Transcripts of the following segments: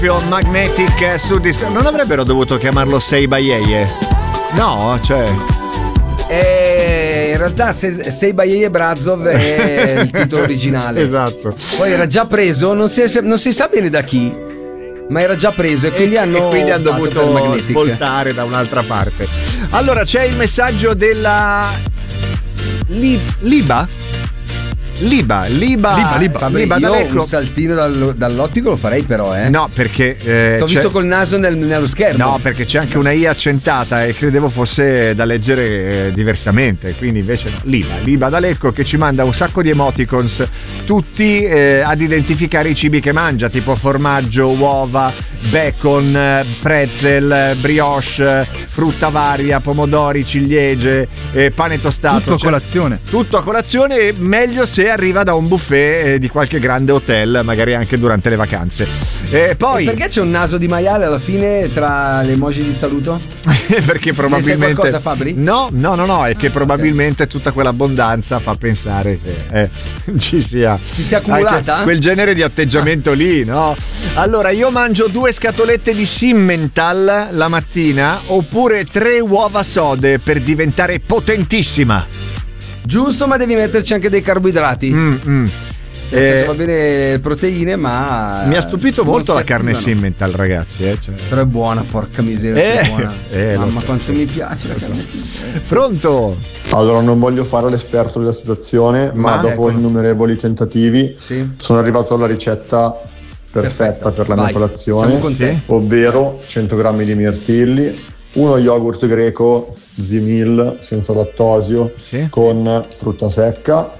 Magnetic su non avrebbero dovuto chiamarlo Sei Baieye? No, cioè in realtà Sei Baieye Brazov è il titolo originale. Esatto. Poi era già preso, non si sa bene da chi, ma era già preso e quindi hanno dovuto svoltare da un'altra parte. Allora c'è il messaggio della Liba io un saltino dall'ottico lo farei però no, perché t'ho visto col naso nello schermo. No, perché c'è anche una I accentata e credevo fosse da leggere diversamente, quindi invece no. Liba D'Alecco, che ci manda un sacco di emoticons tutti ad identificare i cibi che mangia, tipo formaggio, uova, bacon, pretzel, brioche, frutta varia, pomodori, ciliegie, pane tostato, tutto a colazione. Tutto a colazione, meglio se arriva da un buffet di qualche grande hotel, magari anche durante le vacanze. Poi perché c'è un naso di maiale alla fine tra le emoji di saluto? Perché probabilmente sai qualcosa, Fabri? No, è che probabilmente tutta quell'abbondanza fa pensare che ci sia accumulata quel genere di atteggiamento lì, no? Allora, io mangio 2 scatolette di Simmental la mattina oppure 3 uova sode per diventare potentissima. Giusto, ma devi metterci anche dei carboidrati. Nel senso, va bene proteine, ma mi ha stupito molto la carne Simmental, ragazzi. Cioè. Però è buona, porca miseria, è buona. Mamma, quanto mi piace la carne Simmental. Pronto? Allora, non voglio fare l'esperto della situazione, ma dopo innumerevoli tentativi sono arrivato alla ricetta perfetta per la mia colazione, ovvero 100 grammi di mirtilli, uno yogurt greco Zimil senza lattosio con frutta secca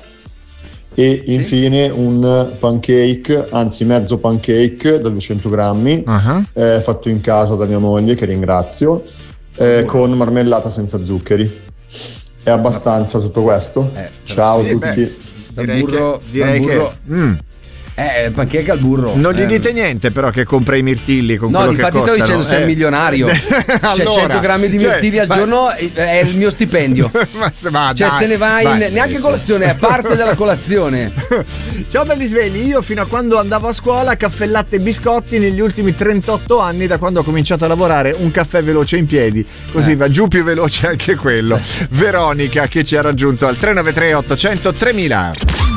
e infine un pancake, anzi mezzo pancake da 200 grammi fatto in casa da mia moglie, che ringrazio, con marmellata senza zuccheri. È abbastanza tutto questo? Ciao a tutti. Direi che pancake al burro. Non gli dite niente però che compra i mirtilli con quello che costano. No, infatti stavo dicendo sei milionario. Allora, cioè 100 grammi di mirtilli al giorno è il mio stipendio. Se ne vai neanche colazione, è parte della colazione. Ciao belli svegli, io fino a quando andavo a scuola caffè, latte e biscotti, negli ultimi 38 anni da quando ho cominciato a lavorare un caffè veloce in piedi, così va giù più veloce anche quello. Veronica che ci ha raggiunto al 393 800 3000.